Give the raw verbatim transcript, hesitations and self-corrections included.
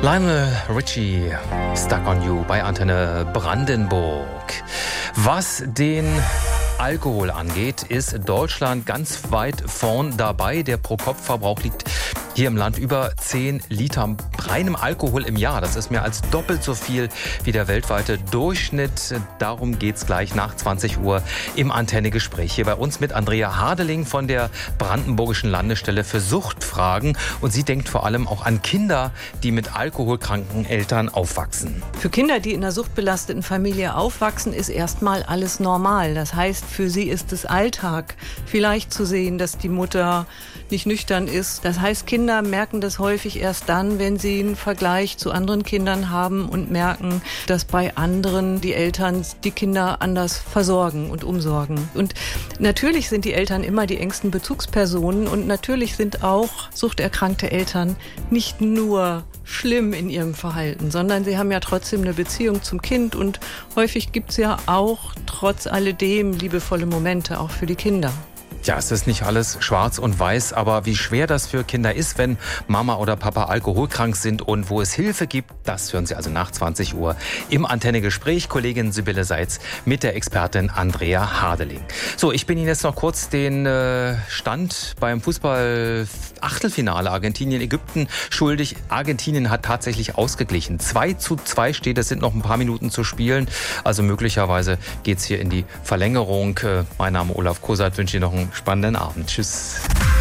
Lionel Richie, Stuck on You bei Antenne Brandenburg. Was den Alkohol angeht, ist Deutschland ganz weit vorn dabei. Der Pro-Kopf-Verbrauch liegt hier im Land über zehn Liter reinem Alkohol im Jahr. Das ist mehr als doppelt so viel wie der weltweite Durchschnitt. Darum geht's gleich nach zwanzig Uhr im Antenne-Gespräch. Hier bei uns mit Andrea Hadeling von der Brandenburgischen Landesstelle für Suchtfragen. Und sie denkt vor allem auch an Kinder, die mit alkoholkranken Eltern aufwachsen. Für Kinder, die in einer suchtbelasteten Familie aufwachsen, ist erstmal alles normal. Das heißt, für sie ist es Alltag, vielleicht zu sehen, dass die Mutter nicht nüchtern ist. Das heißt, Kinder merken das häufig erst dann, wenn sie einen Vergleich zu anderen Kindern haben und merken, dass bei anderen die Eltern die Kinder anders versorgen und umsorgen. Und natürlich sind die Eltern immer die engsten Bezugspersonen und natürlich sind auch suchterkrankte Eltern nicht nur schlimm in ihrem Verhalten, sondern sie haben ja trotzdem eine Beziehung zum Kind und häufig gibt es ja auch trotz alledem liebevolle Momente auch für die Kinder. Ja, es ist nicht alles schwarz und weiß, aber wie schwer das für Kinder ist, wenn Mama oder Papa alkoholkrank sind und wo es Hilfe gibt, das hören Sie also nach zwanzig Uhr im Antenne-Gespräch. Kollegin Sibylle Seitz mit der Expertin Andrea Hadeling. So, ich bin Ihnen jetzt noch kurz den äh, Stand beim Fußball-Achtelfinale Argentinien-Ägypten schuldig. Argentinien hat tatsächlich ausgeglichen. zwei zu zwei steht, es sind noch ein paar Minuten zu spielen. Also möglicherweise geht's hier in die Verlängerung. Äh, mein Name Olaf Kosat, wünsche Ihnen noch einen spannenden Abend. Tschüss.